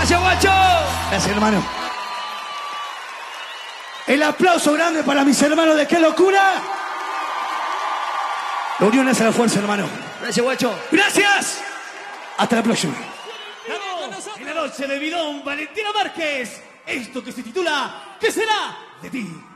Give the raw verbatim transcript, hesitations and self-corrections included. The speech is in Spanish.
Gracias, guacho. Gracias, hermano. El aplauso grande para mis hermanos de Qué Locura. La unión hace la fuerza, hermano. Gracias, guacho. Gracias. Hasta la próxima. En la noche de Bidón, Valentino Márquez. Esto que se titula ¿Qué será de ti?